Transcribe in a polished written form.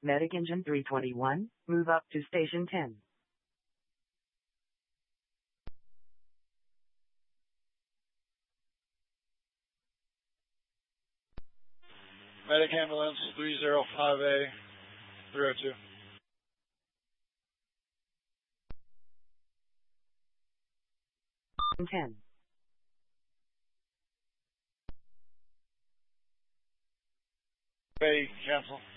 Medic Engine 321, move up to Station 10. Medic Ambulance 305A 302. 10. Bay, cancel.